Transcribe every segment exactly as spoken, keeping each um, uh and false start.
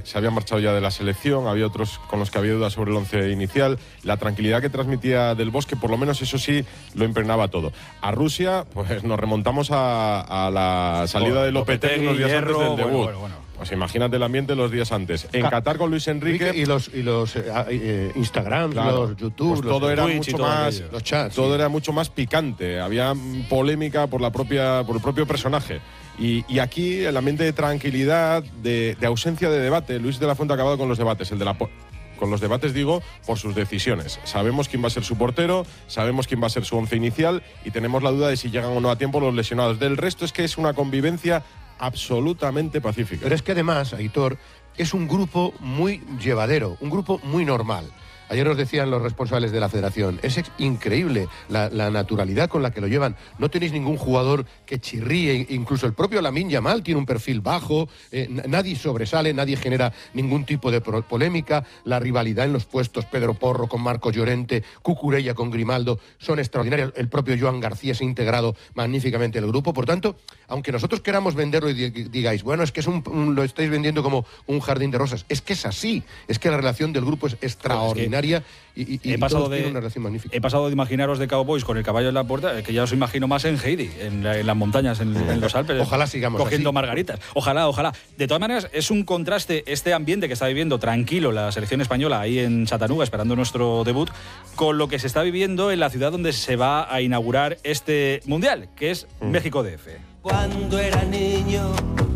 se habían marchado ya de la selección, había otros con los que había dudas sobre el once inicial. La tranquilidad que transmitía Del Bosque, por lo menos eso sí, lo impregnaba todo. A Rusia, pues nos remontamos a, a la salida de Lopetegui unos días antes del debut. Bueno, bueno, bueno. Pues imagínate el ambiente los días antes. En Ca Qatar con Luis Enrique y los y los eh, eh, Instagram, claro, los YouTube, pues todo los era Twitch mucho todo más, aquello. Los chats, todo sí. era mucho más picante. Había polémica por la propia por el propio personaje. Y, y aquí el ambiente de tranquilidad, de, de ausencia de debate. Luis de la Fuente ha acabado con los debates. El de la Con los debates, digo, por sus decisiones. Sabemos quién va a ser su portero, sabemos quién va a ser su once inicial y tenemos la duda de si llegan o no a tiempo los lesionados. Del resto es que es una convivencia absolutamente pacífica. Pero es que además, Aitor, es un grupo muy llevadero, un grupo muy normal. Ayer nos decían los responsables de la federación, es increíble la, la naturalidad con la que lo llevan. No tenéis ningún jugador que chirríe, incluso el propio Lamine Yamal tiene un perfil bajo, eh, nadie sobresale, nadie genera ningún tipo de polémica. La rivalidad en los puestos, Pedro Porro con Marcos Llorente, Cucurella con Grimaldo, son extraordinarios. El propio Joan García se ha integrado magníficamente en el grupo. Por tanto, aunque nosotros queramos venderlo y digáis, bueno, es que es un, un, lo estáis vendiendo como un jardín de rosas, es que es así, es que la relación del grupo es extraordinaria. Y, y, y he, pasado de, una relación magnífica. he pasado de imaginaros de Cowboys con el caballo en la puerta, que ya os imagino más en Heidi, en, la, en las montañas, en, en los Alpes. Ojalá sigamos cogiendo así. margaritas. Ojalá, ojalá. De todas maneras, es un contraste este ambiente que está viviendo tranquilo la selección española ahí en Chattanooga, esperando nuestro debut, con lo que se está viviendo en la ciudad donde se va a inaugurar este mundial, que es mm. México D F. Cuando era niño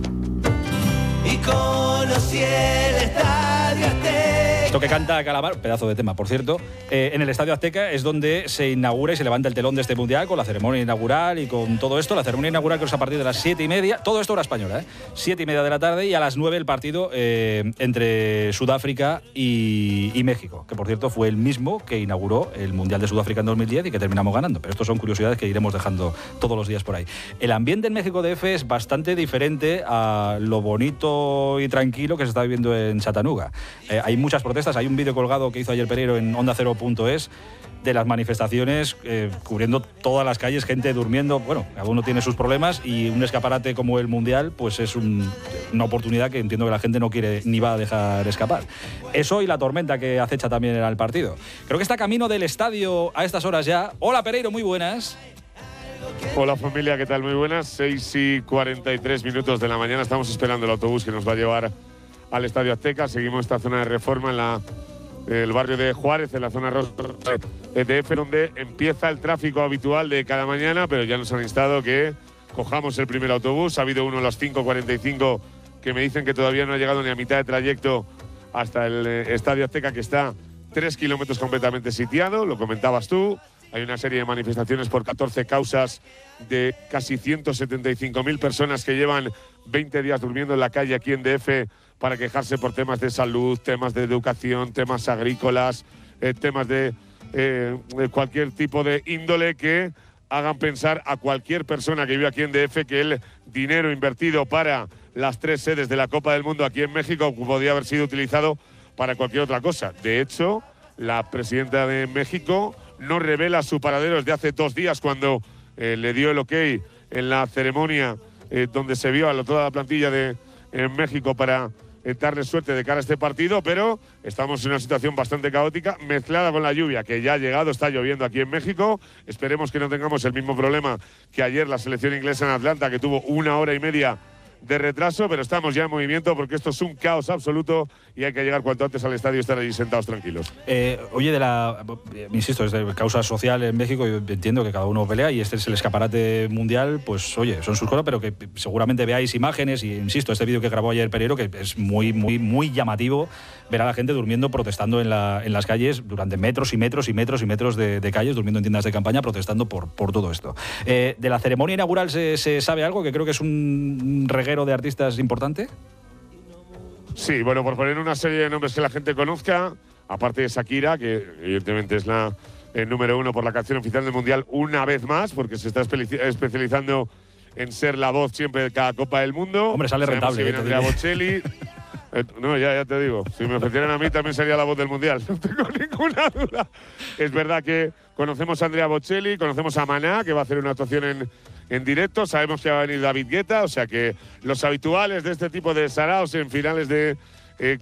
y conocí el Estadio Azteca. Esto que canta Calamaro, pedazo de tema, por cierto, eh, en el Estadio Azteca es donde se inaugura y se levanta el telón de este mundial con la ceremonia inaugural y con todo esto. La ceremonia inaugural que es a partir de las siete y media, todo esto hora española, ¿eh? Siete y media de la tarde y a las nueve el partido eh, entre Sudáfrica y, y México, que por cierto fue el mismo que inauguró el Mundial de Sudáfrica en dos mil diez y que terminamos ganando. Pero estos son curiosidades que iremos dejando todos los días por ahí. El ambiente en México D F es bastante diferente a lo bonito y tranquilo que se está viviendo en Chattanooga. Eh, hay muchas protestas. Hay un vídeo colgado que hizo ayer Pereiro en onda cero punto es de las manifestaciones eh, cubriendo todas las calles, gente durmiendo. Bueno, cada uno tiene sus problemas y un escaparate como el Mundial pues es un, una oportunidad que entiendo que la gente no quiere ni va a dejar escapar. Eso y la tormenta que acecha también en el partido. Creo que está camino del estadio a estas horas ya. Hola Pereiro, muy buenas. Hola familia, ¿qué tal? Muy buenas. seis y cuarenta y tres minutos de la mañana. Estamos esperando el autobús que nos va a llevar al Estadio Azteca. Seguimos esta zona de reforma en la, el barrio de Juárez, en la zona de D F, donde empieza el tráfico habitual de cada mañana, pero ya nos han instado que cojamos el primer autobús. Ha habido uno a las cinco cuarenta y cinco que me dicen que todavía no ha llegado ni a mitad de trayecto hasta el Estadio Azteca, que está tres kilómetros completamente sitiado, lo comentabas tú. Hay una serie de manifestaciones por catorce causas de casi ciento setenta y cinco mil personas que llevan veinte días durmiendo en la calle aquí en D F para quejarse por temas de salud, temas de educación, temas agrícolas, eh, temas de, eh, de cualquier tipo de índole que hagan pensar a cualquier persona que vive aquí en D F que el dinero invertido para las tres sedes de la Copa del Mundo aquí en México podría haber sido utilizado para cualquier otra cosa. De hecho, la presidenta de México no revela su paradero desde hace dos días cuando eh, le dio el ok en la ceremonia eh, donde se vio a toda la plantilla de en México para eh, darle suerte de cara a este partido, pero estamos en una situación bastante caótica, mezclada con la lluvia que ya ha llegado, está lloviendo aquí en México. Esperemos que no tengamos el mismo problema que ayer la selección inglesa en Atlanta, que tuvo una hora y media de retraso, pero estamos ya en movimiento porque esto es un caos absoluto y hay que llegar cuanto antes al estadio y estar allí sentados tranquilos. Eh, oye, de la, insisto, es de causa social en México, yo entiendo que cada uno pelea y este es el escaparate mundial, pues oye, son sus cosas, pero que seguramente veáis imágenes y insisto, este vídeo que grabó ayer Pereiro, que es muy, muy, muy llamativo, ver a la gente durmiendo, protestando en, la, en las calles durante metros y metros y metros y metros de, de calles, durmiendo en tiendas de campaña, protestando por, por todo esto. Eh, de la ceremonia inaugural se, se sabe algo, que creo que es un reguero de artistas importante. Sí, bueno, por poner una serie de nombres que la gente conozca, aparte de Shakira, que evidentemente es la el número uno por la canción oficial del Mundial una vez más, porque se está especializando en ser la voz siempre de cada Copa del Mundo. Hombre, sale rentable. Si viene Andrea Bocelli. eh, no, ya, ya te digo, si me ofrecieran a mí también sería la voz del Mundial, no tengo ninguna duda. Es verdad que conocemos a Andrea Bocelli, conocemos a Maná, que va a hacer una actuación en en directo, sabemos que va a venir David Guetta, o sea que los habituales de este tipo de saraos en finales de